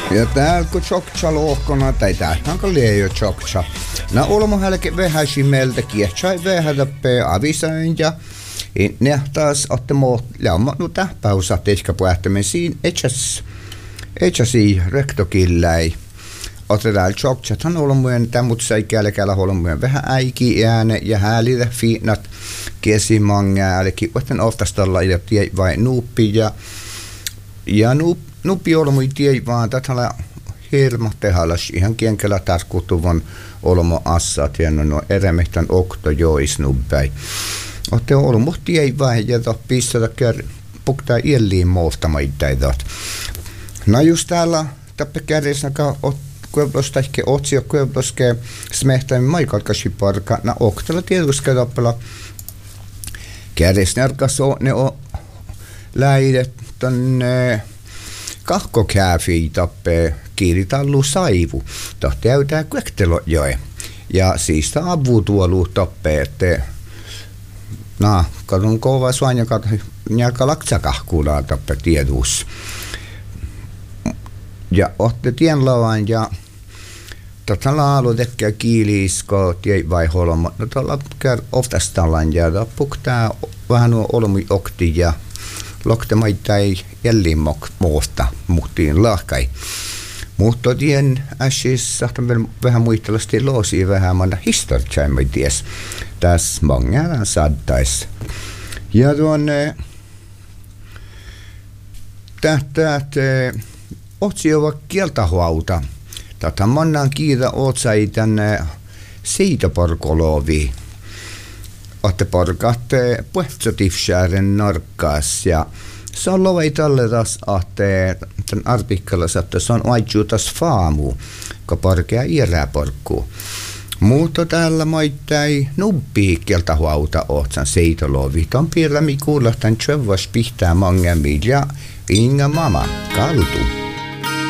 Ja täällä kun tsokcha lohkona, tai täältä on liian tsokcha. No olemme hälke vähäsi meiltä kiehtsai vähän tappee avisain ja nähtäis, että muut lämmä nu tähpäusat ehkä puhtamme siinä etsäsi rektokilläi. Otetaan tsokchathan olemme tämmöt säikäällä olemme vähän äiki ääne ja häälitä fiinat kesimangää, eli voitan oftastalla ja tie vai nuuppi ja nuuppi olemme tie vaan tätä hirma tehallas ihan kienkellä tarkoituvan olemme assat ja no eremehtän okto jois nubbai. Otte olemme tie vai ja pistää puktaa ielliin moostamaitteidot. No just täällä tappe kärjessä kuevlosta ehkä otsio kuevloske smehtäin maikalkasi parka na oktella tietysti tappella kärjesnärkas ne on läidet tonne kahkokääfi tappe kiiritallu saivu tohti äytää kuektelo joe ja siistä avutuolu tappe että kadun kova suan joka laksakahkulaa tappe tietysti ja otte tienlavan ja laalu tekee kiiliisko tie vai holmo no tuolla käy oftastallan ja puktaa vähän nuo olmi okti ja loktemaitai jälleen moosta muhtiin lahkai mutta tien äsis sahtan vähän muistelasti loosia vähän manna historiaa ties tässä mongaan saattais ja tuonne tähtäät otsiova kieltahuauta. Tätä monnan kiitä otsai tänne siitoporkolovi. Otte porkatte puhtsotifsäären norkkaas ja se on lovei tälle taas ahte tämän artikkelissa, että se on aitsuutas faamu, kun porkea iräporkkuu. Mutta täällä maittai nubbii kieltahuauta otsan siitolovi. Ton piirrämi kuulla tämän tsövvas pihtää mongan ja inga mama kaltu.